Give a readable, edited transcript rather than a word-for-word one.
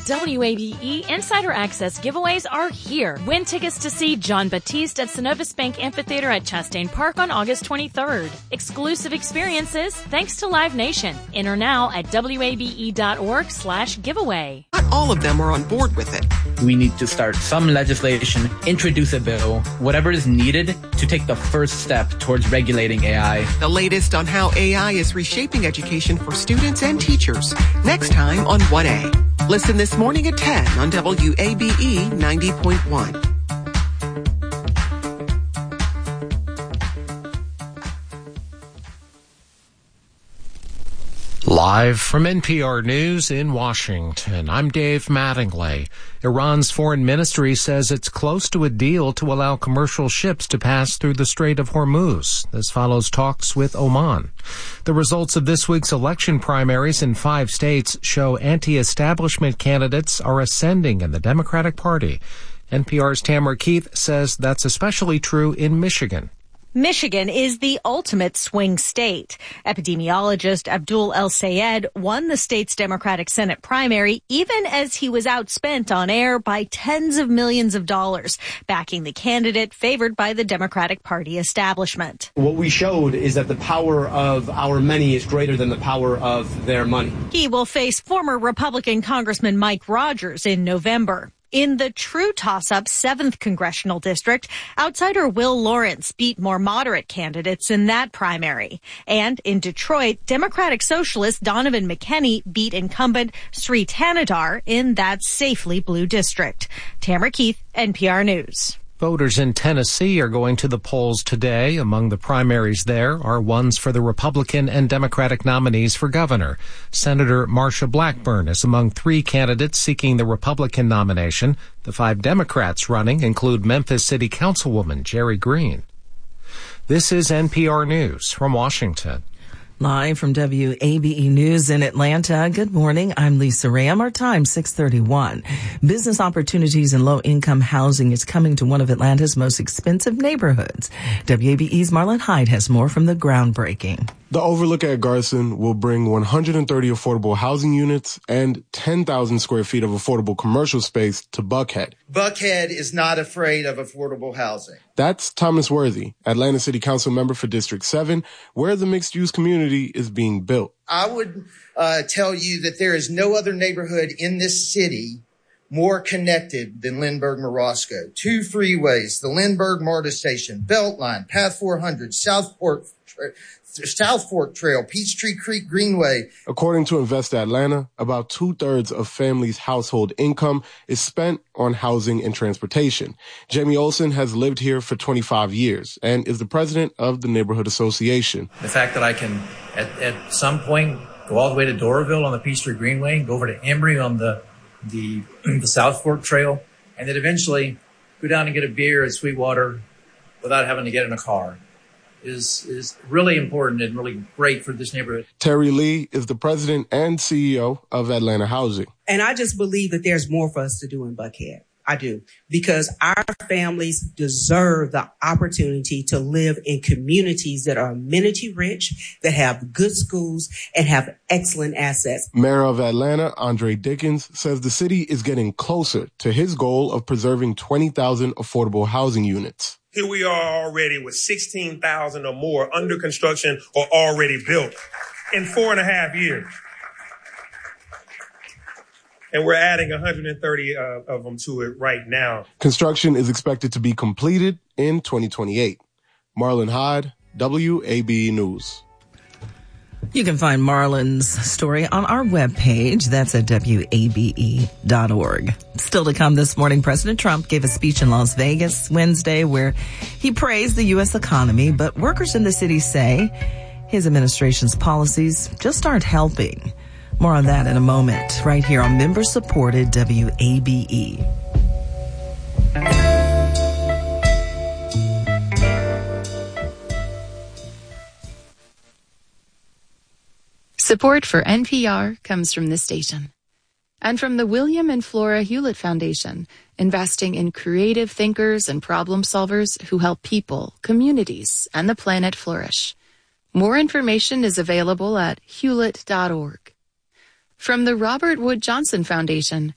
WABE Insider Access giveaways are here. Win tickets to see John Batiste at Synovus Bank Amphitheater at Chastain Park on August 23rd. Exclusive experiences thanks to Live Nation. Enter now at wabe.org/giveaway. Not all of them are on board with it. We need to start some legislation, introduce a bill, whatever is needed to take the first step towards regulating AI. The latest on how AI is reshaping education for students and teachers. Next time on 1A. Listen this morning at 10 on WABE 90.1. Live from NPR News in Washington, I'm Dave Mattingly. Iran's foreign ministry says it's close to a deal to allow commercial ships to pass through the Strait of Hormuz. This follows talks with Oman. The results of this week's election primaries in 5 states show anti-establishment candidates are ascending in the Democratic Party. NPR's Tamara Keith says that's especially true in Michigan. Michigan is the ultimate swing state. Epidemiologist Abdul El-Sayed won the state's Democratic Senate primary even as he was outspent on air by tens of millions of dollars, backing the candidate favored by the Democratic Party establishment. What we showed is that the power of our many is greater than the power of their money. He will face former Republican Congressman Mike Rogers in November. In the true toss-up 7th Congressional District, outsider Will Lawrence beat more moderate candidates in that primary. And in Detroit, Democratic Socialist Donovan McKinney beat incumbent Sri Thanadar in that safely blue district. Tamara Keith, NPR News. Voters in Tennessee are going to the polls today. Among the primaries there are ones for the Republican and Democratic nominees for governor. Senator Marsha Blackburn is among 3 candidates seeking the Republican nomination. The 5 Democrats running include Memphis City Councilwoman Jerry Green. This is NPR News from Washington. Live from WABE News in Atlanta. Good morning. I'm Lisa Ram. Our time, 6:31. Business opportunities in low-income housing is coming to one of Atlanta's most expensive neighborhoods. WABE's Marlon Hyde has more from the groundbreaking. The Overlook at Garson will bring 130 affordable housing units and 10,000 square feet of affordable commercial space to Buckhead. Buckhead is not afraid of affordable housing. That's Thomas Worthy, Atlanta City Council member for District 7, where the mixed-use community is being built. I would tell you that there is no other neighborhood in this city more connected than Lindbergh-Morosco. 2 freeways, the Lindbergh-MARTA station, Beltline, Path 400, South Fork Trail, Peachtree Creek Greenway. According to Invest Atlanta, about 2/3 of families' household income is spent on housing and transportation. Jamie Olson has lived here for 25 years and is the president of the Neighborhood Association. The fact that I can, at some point, go all the way to Doraville on the Peachtree Greenway, go over to Embry on the South Fork Trail, and then eventually go down and get a beer at Sweetwater without having to get in a car is really important and really great for this neighborhood. Terry Lee is the president and CEO of Atlanta Housing. And I just believe that there's more for us to do in Buckhead. I do. Because our families deserve the opportunity to live in communities that are amenity rich, that have good schools, and have excellent assets. Mayor of Atlanta, Andre Dickens, says the city is getting closer to his goal of preserving 20,000 affordable housing units. Here we are already with 16,000 or more under construction or already built in 4.5 years. And we're adding 130 of them to it right now. Construction is expected to be completed in 2028. Marlon Hyde, WABE News. You can find Marlon's story on our webpage. That's at WABE.org. Still to come this morning, President Trump gave a speech in Las Vegas Wednesday where he praised the U.S. economy, but workers in the city say his administration's policies just aren't helping. More on that in a moment, right here on member-supported WABE. Support for NPR comes from this station and from the William and Flora Hewlett Foundation, investing in creative thinkers and problem solvers who help people, communities, and the planet flourish. More information is available at hewlett.org. From the Robert Wood Johnson Foundation,